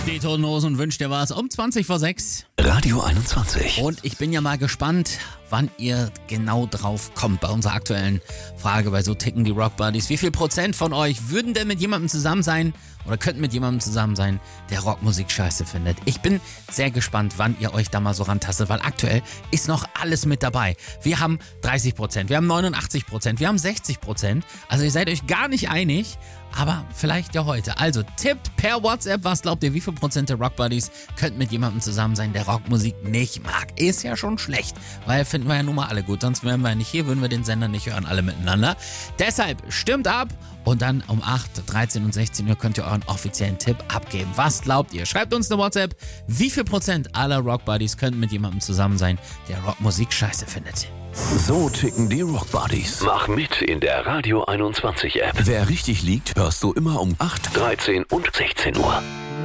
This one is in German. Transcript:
Die Toten Hosen wünscht dir was um 20:06. Radio 21. Und ich bin ja mal gespannt, wann ihr genau drauf kommt bei unserer aktuellen Frage bei So ticken die Rock Buddies. Wie viel Prozent von euch würden denn mit jemandem zusammen sein oder könnten mit jemandem zusammen sein, der Rockmusik scheiße findet? Ich bin sehr gespannt, wann ihr euch da mal so rantastet, weil aktuell ist noch alles mit dabei. Wir haben 30%, wir haben 89%, wir haben 60%. Also ihr seid euch gar nicht einig, aber vielleicht ja heute. Also tippt per WhatsApp, was glaubt ihr, wie viel Prozent der Rock Buddies könnten mit jemandem zusammen sein, der Rockmusik nicht mag? Ist ja schon schlecht, weil finden wir ja nun mal alle gut, sonst wären wir ja nicht hier, würden wir den Sender nicht hören, alle miteinander. Deshalb stimmt ab und dann um 8, 13 und 16 Uhr könnt ihr euren offiziellen Tipp abgeben. Was glaubt ihr? Schreibt uns eine WhatsApp, wie viel Prozent aller Rock Buddies könnten mit jemandem zusammen sein, der Rockmusik scheiße findet. So ticken die Rock Buddies. Mach mit in der Radio 21 App. Wer richtig liegt, hörst du immer um 8, 13 und 16 Uhr.